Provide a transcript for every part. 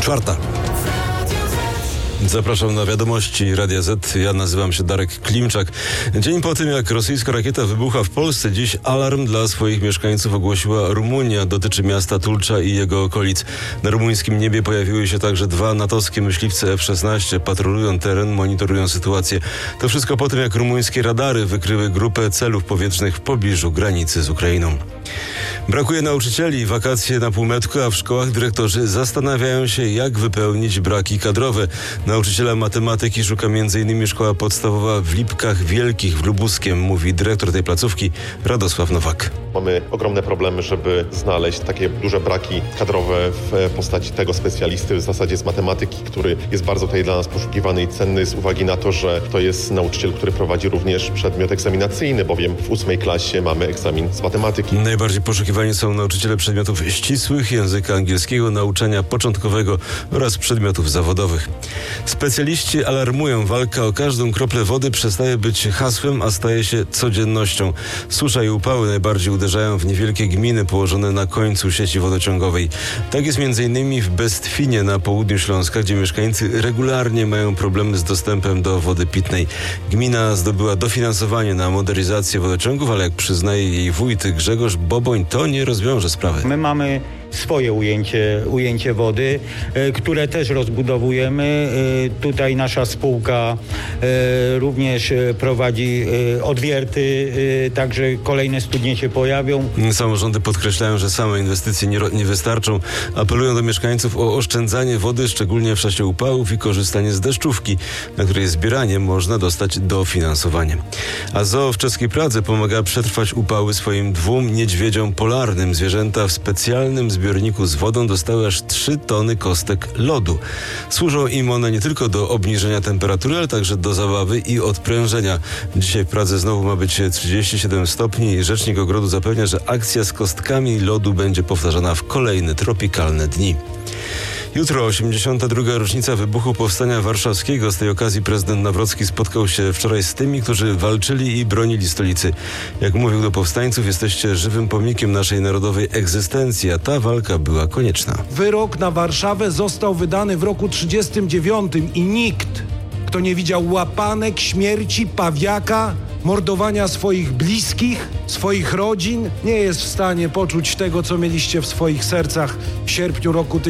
4. Zapraszam na wiadomości Radia Z. Ja nazywam się Darek Klimczak. Dzień po tym, jak rosyjska rakieta wybucha w Polsce, dziś alarm dla swoich mieszkańców ogłosiła Rumunia. Dotyczy miasta Tulcza i jego okolic. Na rumuńskim niebie pojawiły się także 2 natowskie myśliwce F-16. Patrolują teren, monitorują sytuację. To wszystko po tym, jak rumuńskie radary wykryły grupę celów powietrznych w pobliżu granicy z Ukrainą. Brakuje nauczycieli, wakacje na półmetku, a w szkołach dyrektorzy zastanawiają się, jak wypełnić braki kadrowe. Nauczyciela matematyki szuka m.in. szkoła podstawowa w Lipkach Wielkich w Lubuskiem, mówi dyrektor tej placówki Radosław Nowak. Mamy ogromne problemy, żeby znaleźć takie duże braki kadrowe w postaci tego specjalisty w zasadzie z matematyki, który jest bardzo tutaj dla nas poszukiwany i cenny z uwagi na to, że to jest nauczyciel, który prowadzi również przedmiot egzaminacyjny, bowiem w 8 klasie mamy egzamin z matematyki. Najbardziej poszukiwani są nauczyciele przedmiotów ścisłych, języka angielskiego, nauczania początkowego oraz przedmiotów zawodowych. Specjaliści alarmują, walka o każdą kroplę wody przestaje być hasłem, a staje się codziennością. Susza i upały najbardziej uderzają w niewielkie gminy położone na końcu sieci wodociągowej. Tak jest m.in. w Bestwinie na południu Śląska, gdzie mieszkańcy regularnie mają problemy z dostępem do wody pitnej. Gmina zdobyła dofinansowanie na modernizację wodociągów, ale jak przyznaje jej wójt Grzegorz Boboń, to nie rozwiąże sprawy. My mamy swoje ujęcie wody, które też rozbudowujemy. Tutaj nasza spółka również prowadzi odwierty, także kolejne studnie się pojawią. Samorządy podkreślają, że same inwestycje nie wystarczą. Apelują do mieszkańców o oszczędzanie wody, szczególnie w czasie upałów i korzystanie z deszczówki, na której zbieranie można dostać dofinansowanie. A zoo w czeskiej Pradze pomaga przetrwać upały swoim 2 niedźwiedziom polarnym. Zwierzęta w specjalnym zbiorniku z wodą dostały aż 3 tony kostek lodu. Służą im one nie tylko do obniżenia temperatury, ale także do zabawy i odprężenia. Dzisiaj w Pradze znowu ma być 37 stopni i rzecznik ogrodu zapewnia, że akcja z kostkami lodu będzie powtarzana w kolejne tropikalne dni. Jutro 82. rocznica wybuchu Powstania Warszawskiego. Z tej okazji prezydent Nawrocki spotkał się wczoraj z tymi, którzy walczyli i bronili stolicy. Jak mówił do powstańców, jesteście żywym pomnikiem naszej narodowej egzystencji, a ta walka była konieczna. Wyrok na Warszawę został wydany w roku 1939 i nikt, kto nie widział łapanek, śmierci, pawiaka, mordowania swoich bliskich, swoich rodzin, nie jest w stanie poczuć tego, co mieliście w swoich sercach w sierpniu roku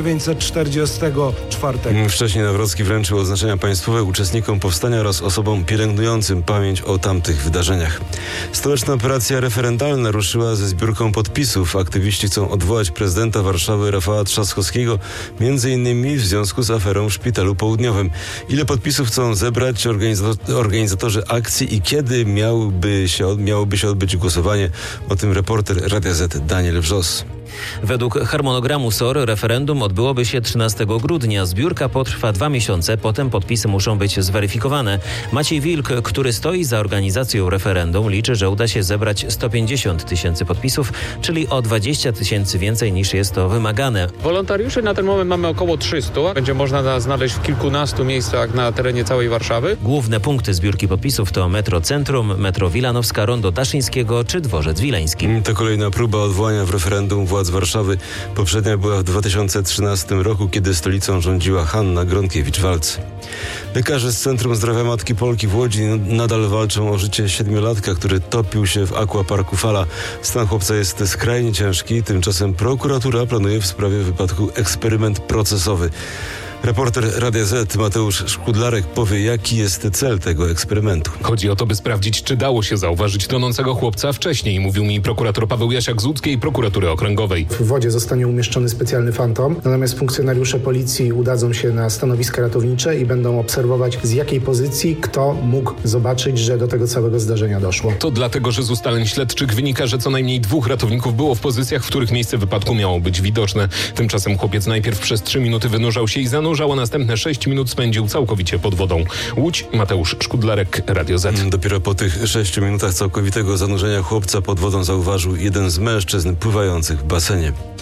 1944. Wcześniej Nawrocki wręczył odznaczenia państwowe uczestnikom powstania oraz osobom pielęgnującym pamięć o tamtych wydarzeniach. Stołeczna operacja referendalna ruszyła ze zbiórką podpisów. Aktywiści chcą odwołać prezydenta Warszawy Rafała Trzaskowskiego, m.in. w związku z aferą w Szpitalu Południowym. Ile podpisów chcą zebrać organizatorzy akcji i kiedy miałoby się odbyć głosowanie? O tym reporter Radia Z Daniel Wrzos. Według harmonogramu SOR referendum odbyłoby się 13 grudnia. Zbiórka potrwa 2 miesiące, potem podpisy muszą być zweryfikowane. Maciej Wilk, który stoi za organizacją referendum, liczy, że uda się zebrać 150 000 podpisów, czyli o 20 000 więcej niż jest to wymagane. Wolontariuszy na ten moment mamy około 300. Będzie można znaleźć w kilkunastu miejscach na terenie całej Warszawy. Główne punkty zbiórki podpisów to metro Centrum, metro Wilanowska, Rondo Daszyńskiego czy Dworzec Wileński. To kolejna próba odwołania w referendum władz Warszawy. Poprzednia była w 2013 roku, kiedy stolicą rządziła Hanna Gronkiewicz-Waltz. Lekarze z Centrum Zdrowia Matki Polki w Łodzi nadal walczą o życie 7-latka, który topił się w aquaparku Fala. Stan chłopca jest skrajnie ciężki, tymczasem prokuratura planuje w sprawie wypadku eksperyment procesowy. Reporter Radia Z Mateusz Szkudlarek powie, jaki jest cel tego eksperymentu. Chodzi o to, by sprawdzić, czy dało się zauważyć tonącego chłopca wcześniej, mówił mi prokurator Paweł Jasiak z Łódzkiej Prokuratury Okręgowej. W wodzie zostanie umieszczony specjalny fantom, natomiast funkcjonariusze policji udadzą się na stanowiska ratownicze i będą obserwować, z jakiej pozycji kto mógł zobaczyć, że do tego całego zdarzenia doszło. To dlatego, że z ustaleń śledczych wynika, że co najmniej 2 ratowników było w pozycjach, w których miejsce wypadku miało być widoczne. Tymczasem chłopiec najpierw przez 3 minuty wynurzał się i zanurzał, a następne 6 minut spędził całkowicie pod wodą. Łódź, Mateusz Szkudlarek, Radio Z. Dopiero po tych 6 minutach całkowitego zanurzenia chłopca pod wodą zauważył jeden z mężczyzn pływających w basenie.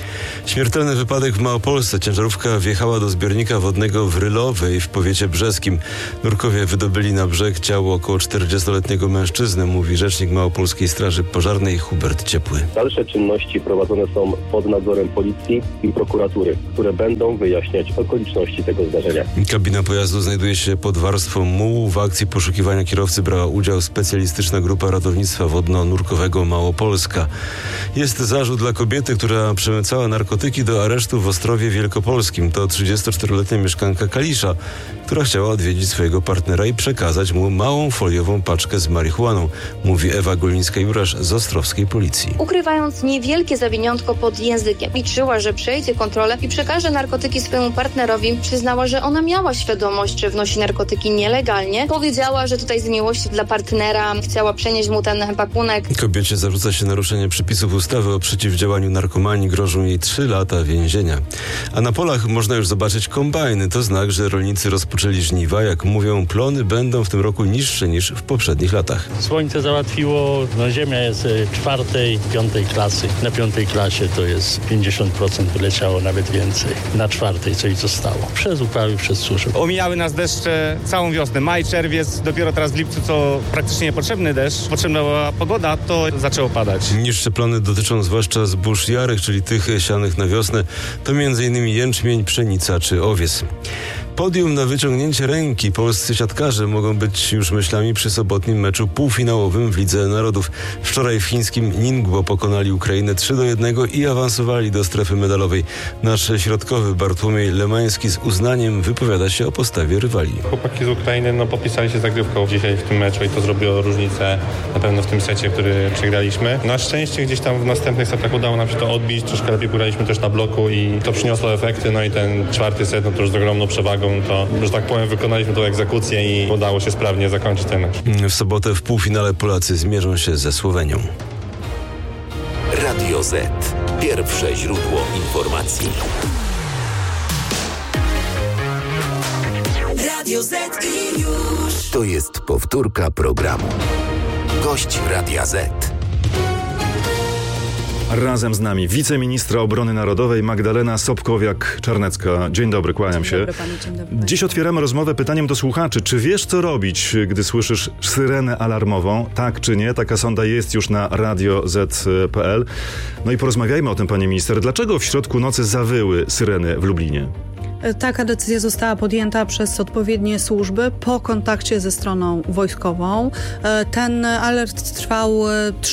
Śmiertelny wypadek w Małopolsce. Ciężarówka wjechała do zbiornika wodnego w Rylowej w powiecie brzeskim. Nurkowie wydobyli na brzeg ciało około 40-letniego mężczyzny, mówi rzecznik Małopolskiej Straży Pożarnej Hubert Ciepły. Dalsze czynności prowadzone są pod nadzorem policji i prokuratury, które będą wyjaśniać okoliczności tego zdarzenia. Kabina pojazdu znajduje się pod warstwą mułu. W akcji poszukiwania kierowcy brała udział specjalistyczna grupa ratownictwa wodno-nurkowego Małopolska. Jest zarzut dla kobiety, która przemycała narkotyki do aresztu w Ostrowie Wielkopolskim. To 34-letnia mieszkanka Kalisza, która chciała odwiedzić swojego partnera i przekazać mu małą foliową paczkę z marihuaną, mówi Ewa Golińska-Jurasz z ostrowskiej policji. Ukrywając niewielkie zawiniątko pod językiem, liczyła, że przejdzie kontrolę i przekaże narkotyki swojemu partnerowi. Przyznała, że ona miała świadomość, że wnosi narkotyki nielegalnie. Powiedziała, że tutaj z miłości dla partnera chciała przenieść mu ten pakunek. Kobiecie zarzuca się naruszenie przepisów ustawy o przeciwdziałaniu narkomanii. Grożą jej 3 lata więzienia. A na polach można już zobaczyć kombajny. To znak, że rolnicy rozpoczęli żniwa. Jak mówią, plony będą w tym roku niższe niż w poprzednich latach. Słońce załatwiło, ziemia jest 4., 5. klasy. Na 5. klasie to jest 50% wyleciało, nawet więcej. Na 4. coś zostało. Przez upały, przez suszę. Omijały nas deszcze całą wiosnę. Maj, czerwiec, dopiero teraz w lipcu, co praktycznie niepotrzebny deszcz. Potrzebna była pogoda, to zaczęło padać. Niższe plony dotyczą zwłaszcza zbóż jarych, czyli tych sianych na wiosnę. To m.in. jęczmień, pszenica czy owies. Podium na wyciągnięcie ręki. Polscy siatkarze mogą być już myślami przy sobotnim meczu półfinałowym w Lidze Narodów. Wczoraj w chińskim Ningbo pokonali Ukrainę 3-1 i awansowali do strefy medalowej. Nasz środkowy Bartłomiej Lemański z uznaniem wypowiada się o postawie rywali. Chłopaki z Ukrainy popisali się zagrywką dzisiaj w tym meczu i to zrobiło różnicę na pewno w tym secie, który przegraliśmy. Na szczęście gdzieś tam w następnych setach udało nam się to odbić. Troszkę lepiej graliśmy też na bloku i to przyniosło efekty. No i ten 4. set to już z ogromną przewagą. To, że tak powiem, wykonaliśmy tą egzekucję i udało się sprawnie zakończyć ten mecz. W sobotę w półfinale Polacy zmierzą się ze Słowenią. Radio Z. Pierwsze źródło informacji. Radio Z i już. To jest powtórka programu. Gość Radia Z. Razem z nami wiceministra obrony narodowej Magdalena Sobkowiak-Czarnecka. Dzień dobry, kłaniam się. Dzień dobry panie, dzień dobry. Dziś otwieramy rozmowę pytaniem do słuchaczy. Czy wiesz, co robić, gdy słyszysz syrenę alarmową? Tak czy nie? Taka sonda jest już na radioz.pl. No i porozmawiajmy o tym, panie minister. Dlaczego w środku nocy zawyły syreny w Lublinie? Taka decyzja została podjęta przez odpowiednie służby po kontakcie ze stroną wojskową. Ten alert trwał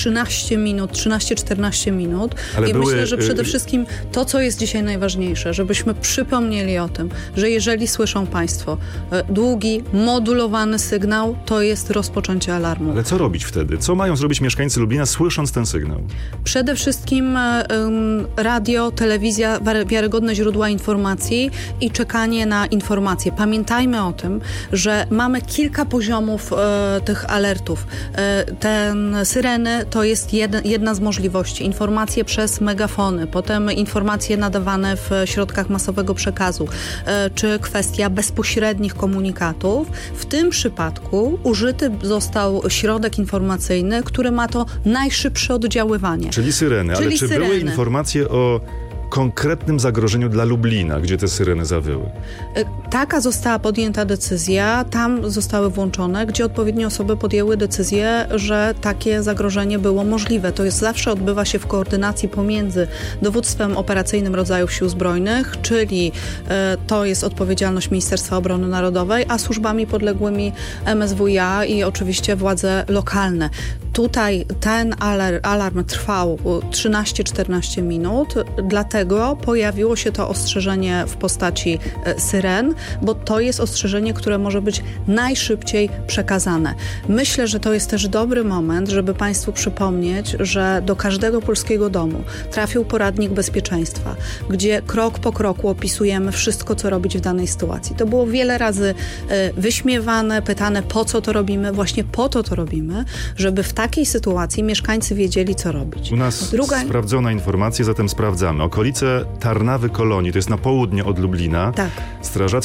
13-14 minut. I myślę, że przede wszystkim to, co jest dzisiaj najważniejsze, żebyśmy przypomnieli o tym, że jeżeli słyszą państwo długi, modulowany sygnał, to jest rozpoczęcie alarmu. Ale co robić wtedy? Co mają zrobić mieszkańcy Lublina, słysząc ten sygnał? Przede wszystkim radio, telewizja, wiarygodne źródła informacji i czekanie na informacje. Pamiętajmy o tym, że mamy kilka poziomów tych alertów. Syreny to jest jedna z możliwości. Informacje przez megafony, potem informacje nadawane w środkach masowego przekazu, czy kwestia bezpośrednich komunikatów. W tym przypadku użyty został środek informacyjny, który ma to najszybsze oddziaływanie. Czyli syreny. Ale czy były informacje o konkretnym zagrożeniu dla Lublina, gdzie te syreny zawyły? Taka została podjęta decyzja, tam zostały włączone, gdzie odpowiednie osoby podjęły decyzję, że takie zagrożenie było możliwe. To jest zawsze odbywa się w koordynacji pomiędzy dowództwem operacyjnym rodzajów Sił Zbrojnych, czyli to jest odpowiedzialność Ministerstwa Obrony Narodowej, a służbami podległymi MSWiA i oczywiście władze lokalne. Tutaj ten alarm trwał 13-14 minut, dlatego pojawiło się to ostrzeżenie w postaci syren, bo to jest ostrzeżenie, które może być najszybciej przekazane. Myślę, że to jest też dobry moment, żeby Państwu przypomnieć, że do każdego polskiego domu trafił poradnik bezpieczeństwa, gdzie krok po kroku opisujemy wszystko, co robić w danej sytuacji. To było wiele razy wyśmiewane, pytane, po co to robimy. Właśnie po to robimy, żeby w takiej sytuacji mieszkańcy wiedzieli, co robić. U nas sprawdzona informacja, zatem sprawdzamy. Okolice Tarnawy Kolonii, to jest na południe od Lublina. Tak. Strażacy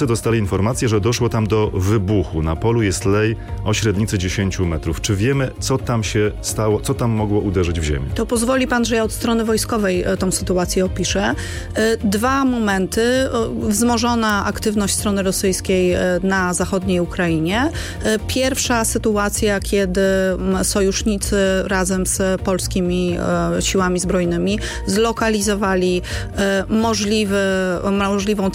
Strażacy dostali informację, że doszło tam do wybuchu. Na polu jest lej o średnicy 10 metrów. Czy wiemy, co tam się stało, co tam mogło uderzyć w ziemię? To pozwoli pan, że ja od strony wojskowej tą sytuację opiszę. 2 momenty. Wzmożona aktywność strony rosyjskiej na zachodniej Ukrainie. Pierwsza sytuacja, kiedy sojusznicy razem z polskimi siłami zbrojnymi zlokalizowali możliwą